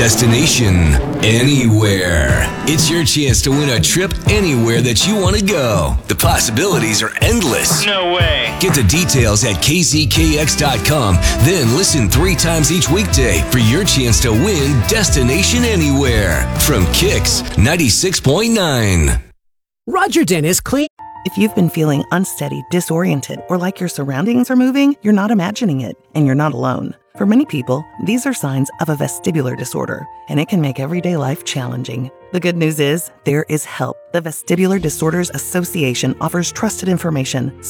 Destination Anywhere. It's your chance to win a trip anywhere that you want to go. The possibilities are endless. No way. Get the details at kzkx.com. Then listen 3 times each weekday for your chance to win Destination Anywhere from Kix 96.9. Roger Dennis clean. If you've been feeling unsteady, disoriented, or like your surroundings are moving, you're not imagining it, and you're not alone. For many people, these are signs of a vestibular disorder, and it can make everyday life challenging. The good news is, there is help. The Vestibular Disorders Association offers trusted information,